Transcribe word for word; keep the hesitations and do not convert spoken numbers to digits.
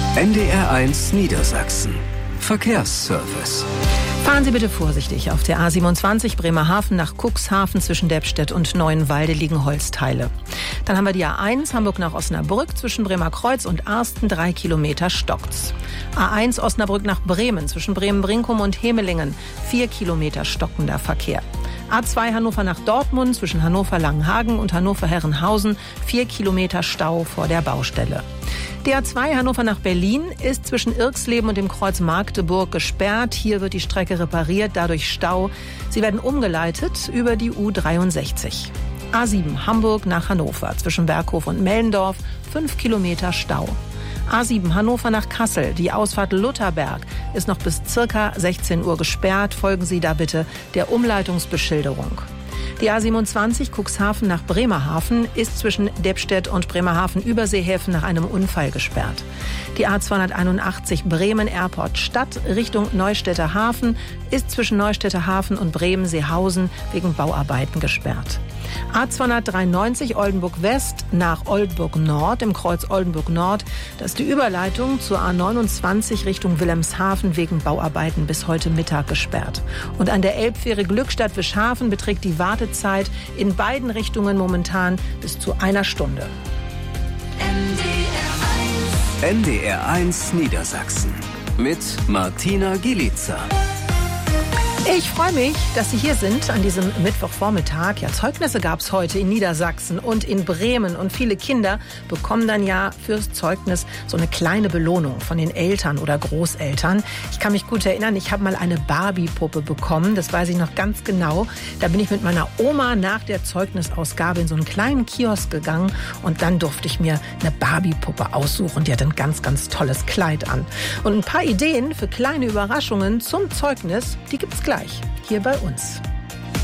N D R eins Niedersachsen. Verkehrsservice. Fahren Sie bitte vorsichtig. Auf der A siebenundzwanzig Bremerhaven nach Cuxhaven zwischen Deppstedt und Neuenwalde liegen Holzteile. Dann haben wir die A eins Hamburg nach Osnabrück zwischen Bremerkreuz und Arsten, drei Kilometer stockt's. A eins Osnabrück nach Bremen zwischen Bremen-Brinkum und Hemelingen, vier Kilometer stockender Verkehr. A zwei Hannover nach Dortmund zwischen Hannover-Langenhagen und Hannover-Herrenhausen, vier Kilometer Stau vor der Baustelle. Die A zwei Hannover nach Berlin ist zwischen Irxleben und dem Kreuz Magdeburg gesperrt. Hier wird die Strecke repariert, dadurch Stau. Sie werden umgeleitet über die U dreiundsechzig. A sieben Hamburg nach Hannover zwischen Berghof und Mellendorf, fünf Kilometer Stau. A sieben Hannover nach Kassel, die Ausfahrt Lutherberg ist noch bis circa sechzehn Uhr gesperrt. Folgen Sie da bitte der Umleitungsbeschilderung. Die A siebenundzwanzig Cuxhaven nach Bremerhaven ist zwischen Deppstedt und Bremerhaven-Überseehäfen nach einem Unfall gesperrt. Die A zweihunderteinundachtzig Bremen-Airport Stadt Richtung Neustädter Hafen ist zwischen Neustädter Hafen und Bremen-Seehausen wegen Bauarbeiten gesperrt. A zweihundertdreiundneunzig Oldenburg West nach Oldenburg Nord im Kreuz Oldenburg Nord. Da ist die Überleitung zur A neunundzwanzig Richtung Wilhelmshaven wegen Bauarbeiten bis heute Mittag gesperrt. Und an der Elbfähre Glückstadt-Wischhafen beträgt die Wartezeit in beiden Richtungen momentan bis zu einer Stunde. N D R eins Niedersachsen mit Martina Gielica. Ich freue mich, dass Sie hier sind an diesem Mittwochvormittag. Ja, Zeugnisse gab es heute in Niedersachsen und in Bremen. Und viele Kinder bekommen dann ja fürs Zeugnis so eine kleine Belohnung von den Eltern oder Großeltern. Ich kann mich gut erinnern, ich habe mal eine Barbie-Puppe bekommen. Das weiß ich noch ganz genau. Da bin ich mit meiner Oma nach der Zeugnisausgabe in so einen kleinen Kiosk gegangen. Und dann durfte ich mir eine Barbie-Puppe aussuchen. Die hat ein ganz, ganz tolles Kleid an. Und ein paar Ideen für kleine Überraschungen zum Zeugnis, die gibt's gleich hier bei uns.